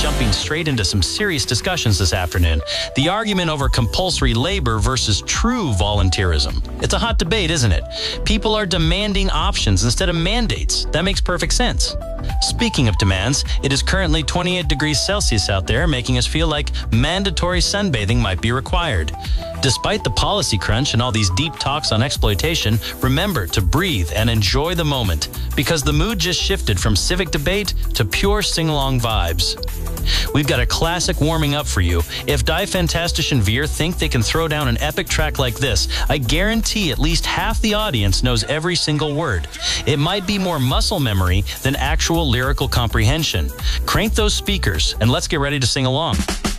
jumping straight into some serious discussions this afternoon. The argument over compulsory labor versus true volunteerism. It's a hot debate, isn't it? People are demanding options instead of mandates. That makes perfect sense. Speaking of demands, it is currently 28 degrees Celsius out there, making us feel like mandatory sunbathing might be required. Despite the policy crunch and all these deep talks on exploitation, remember to breathe and enjoy the moment, because the mood just shifted from civic debate to pure sing-along vibes. We've got a classic warming up for you. If Die Fantastisch and Veer think they can throw down an epic track like this, I guarantee at least half the audience knows every single word. It might be more muscle memory than actual lyrical comprehension. Crank those speakers and let's get ready to sing along.